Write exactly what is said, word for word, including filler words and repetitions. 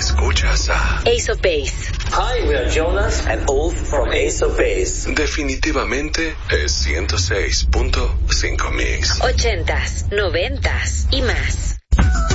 Escuchas a Ace of Base. Hi, we are Jonas and Ulf from Ace of Base. Definitivamente es ciento seis punto cinco Mix. Ochentas, noventas y más.